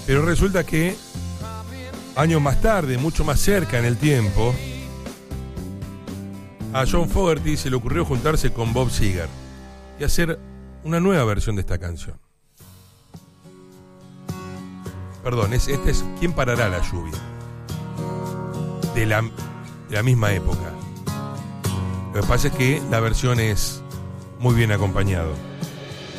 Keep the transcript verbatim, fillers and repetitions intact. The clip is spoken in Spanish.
Pero resulta que años más tarde, mucho más cerca en el tiempo, a John Fogerty se le ocurrió juntarse con Bob Seger y hacer una nueva versión de esta canción. Perdón, es, este es ¿Quién parará la lluvia? De la, de la misma época. Lo que pasa es que la versión es muy bien acompañado.